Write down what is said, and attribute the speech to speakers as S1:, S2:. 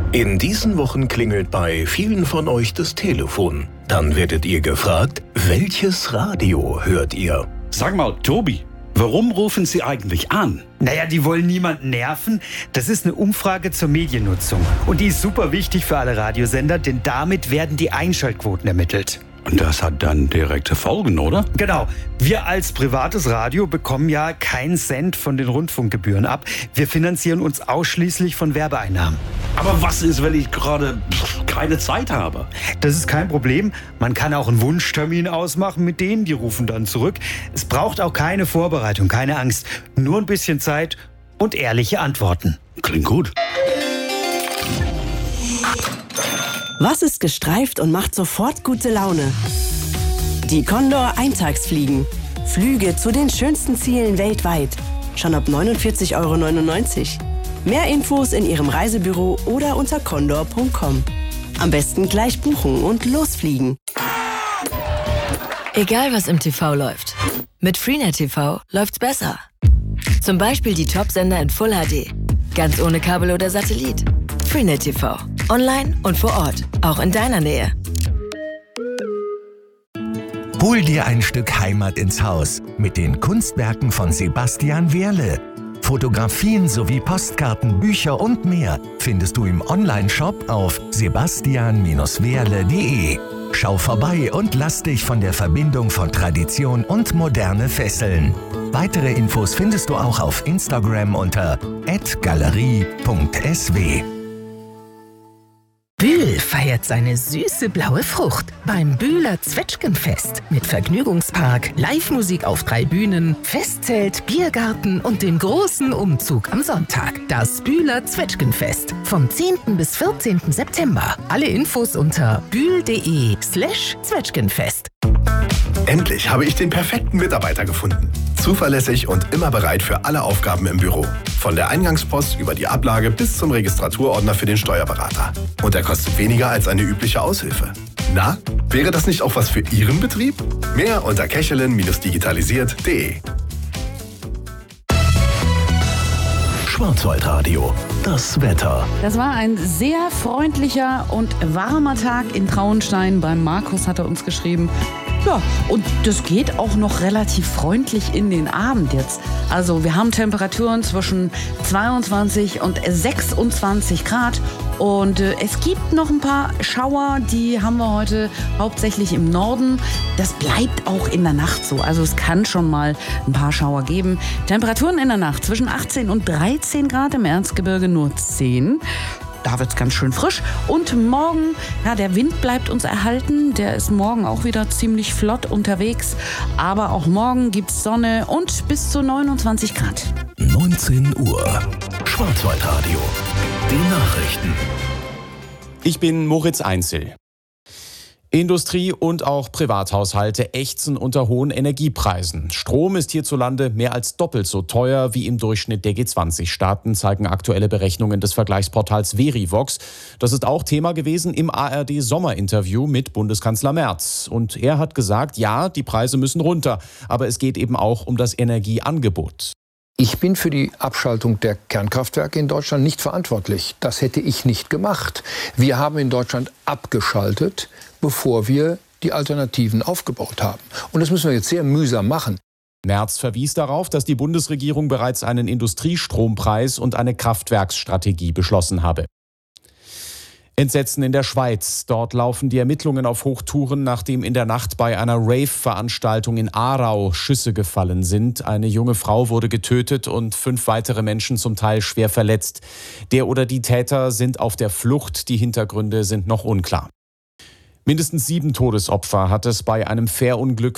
S1: In diesen Wochen klingelt bei vielen von euch das Telefon. Dann werdet ihr gefragt, welches Radio hört ihr?
S2: Sag mal, Tobi, warum rufen Sie eigentlich an?
S3: Naja, die wollen niemanden nerven. Das ist eine Umfrage zur Mediennutzung. Und die ist super wichtig für alle Radiosender, denn damit werden die Einschaltquoten ermittelt.
S2: Und das hat dann direkte Folgen, oder?
S3: Genau. Wir als privates Radio bekommen ja keinen Cent von den Rundfunkgebühren ab. Wir finanzieren uns ausschließlich von Werbeeinnahmen.
S2: Aber was ist, wenn ich gerade keine Zeit habe?
S3: Das ist kein Problem. Man kann auch einen Wunschtermin ausmachen mit denen, die rufen dann zurück. Es braucht auch keine Vorbereitung, keine Angst. Nur ein bisschen Zeit und ehrliche Antworten.
S2: Klingt gut.
S4: Was ist gestreift und macht sofort gute Laune? Die Condor Eintagsfliegen. Flüge zu den schönsten Zielen weltweit. Schon ab 49,99 €. Mehr Infos in Ihrem Reisebüro oder unter condor.com. Am besten gleich buchen und losfliegen.
S5: Egal was im TV läuft. Mit Freenet TV läuft's besser. Zum Beispiel die Top-Sender in Full HD. Ganz ohne Kabel oder Satellit. Freenet TV. Online und vor Ort. Auch in deiner Nähe.
S6: Hol dir ein Stück Heimat ins Haus mit den Kunstwerken von Sebastian Wehrle. Fotografien sowie Postkarten, Bücher und mehr findest du im Onlineshop auf sebastian-wehrle.de. Schau vorbei und lass dich von der Verbindung von Tradition und Moderne fesseln. Weitere Infos findest du auch auf Instagram unter @galerie.sw.
S7: Bühl feiert seine süße blaue Frucht beim Bühler Zwetschgenfest mit Vergnügungspark, Live-Musik auf 3 Bühnen, Festzelt, Biergarten und dem großen Umzug am Sonntag. Das Bühler Zwetschgenfest vom 10. bis 14. September. Alle Infos unter bühl.de/Zwetschgenfest.
S8: Endlich habe ich den perfekten Mitarbeiter gefunden. Zuverlässig und immer bereit für alle Aufgaben im Büro. Von der Eingangspost über die Ablage bis zum Registraturordner für den Steuerberater. Und er kostet weniger als eine übliche Aushilfe. Na, wäre das nicht auch was für Ihren Betrieb? Mehr unter kechelin-digitalisiert.de.
S1: Schwarzwaldradio, das Wetter.
S9: Das war ein sehr freundlicher und warmer Tag in Traunstein. Beim Markus hat er uns geschrieben. Ja, und das geht auch noch relativ freundlich in den Abend jetzt. Also wir haben Temperaturen zwischen 22 und 26 Grad. Und es gibt noch ein paar Schauer, die haben wir heute hauptsächlich im Norden. Das bleibt auch in der Nacht so. Also es kann schon mal ein paar Schauer geben. Temperaturen in der Nacht zwischen 18 und 13 Grad, im Erzgebirge nur 10. Da wird es ganz schön frisch. Und morgen, ja, der Wind bleibt uns erhalten. Der ist morgen auch wieder ziemlich flott unterwegs. Aber auch morgen gibt es Sonne und bis zu 29 Grad.
S1: 19 Uhr. Schwarzwaldradio. Die Nachrichten.
S10: Ich bin Moritz Einzel. Industrie und auch Privathaushalte ächzen unter hohen Energiepreisen. Strom ist hierzulande mehr als doppelt so teuer wie im Durchschnitt der G20-Staaten, zeigen aktuelle Berechnungen des Vergleichsportals Verivox. Das ist auch Thema gewesen im ARD-Sommerinterview mit Bundeskanzler Merz. Und er hat gesagt, ja, die Preise müssen runter, aber es geht eben auch um das Energieangebot.
S11: Ich bin für die Abschaltung der Kernkraftwerke in Deutschland nicht verantwortlich. Das hätte ich nicht gemacht. Wir haben in Deutschland abgeschaltet, bevor wir die Alternativen aufgebaut haben. Und das müssen wir jetzt sehr mühsam machen.
S10: Merz verwies darauf, dass die Bundesregierung bereits einen Industriestrompreis und eine Kraftwerksstrategie beschlossen habe. Entsetzen in der Schweiz. Dort laufen die Ermittlungen auf Hochtouren, nachdem in der Nacht bei einer Rave-Veranstaltung in Aarau Schüsse gefallen sind. Eine junge Frau wurde getötet und 5 weitere Menschen zum Teil schwer verletzt. Der oder die Täter sind auf der Flucht. Die Hintergründe sind noch unklar. Mindestens 7 Todesopfer hat es bei einem Fährunglück